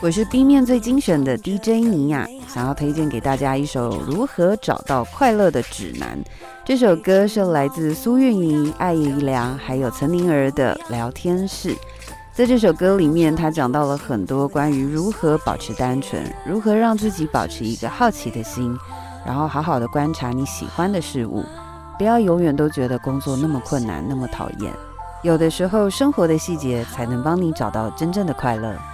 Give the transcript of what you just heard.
我是 B 面最精选的 DJ 尼亚，想要推荐给大家一首如何找到快乐的指南。这首歌是来自苏运莹、艾怡良还有岑宁儿的聊天室。在这首歌里面，他讲到了很多关于如何保持单纯，如何让自己保持一个好奇的心，然后好好的观察你喜欢的事物，不要永远都觉得工作那么困难那么讨厌，有的时候生活的细节才能帮你找到真正的快乐。